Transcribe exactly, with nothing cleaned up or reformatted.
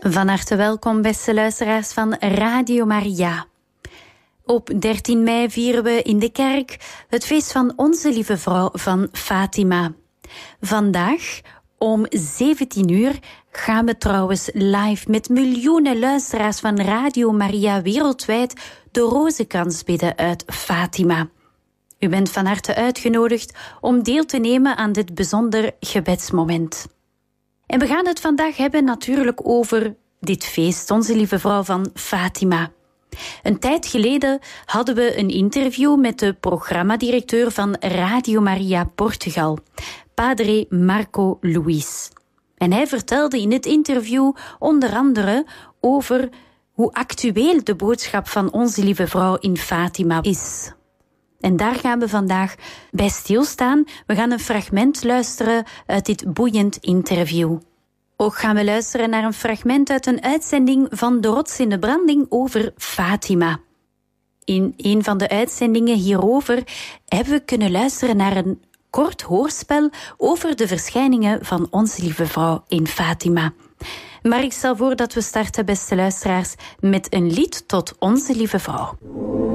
Van harte welkom, beste luisteraars van Radio Maria. Op dertien mei vieren we in de kerk het feest van Onze Lieve Vrouw van Fatima. Vandaag om zeventien uur gaan we trouwens live met miljoenen luisteraars van Radio Maria wereldwijd de rozenkrans bidden uit Fatima. U bent van harte uitgenodigd om deel te nemen aan dit bijzonder gebedsmoment. En we gaan het vandaag hebben natuurlijk over dit feest, Onze Lieve Vrouw van Fatima. Een tijd geleden hadden we een interview met de programmadirecteur van Radio Maria Portugal, Padre Marco Luis. En hij vertelde in het interview onder andere over hoe actueel de boodschap van Onze Lieve Vrouw in Fatima is. En daar gaan we vandaag bij stilstaan. We gaan een fragment luisteren uit dit boeiend interview. Ook gaan we luisteren naar een fragment uit een uitzending van De Rots in de Branding over Fatima. In een van de uitzendingen hierover hebben we kunnen luisteren naar een kort hoorspel over de verschijningen van Onze Lieve Vrouw in Fatima. Maar ik stel voor dat we starten, beste luisteraars, met een lied tot Onze Lieve Vrouw.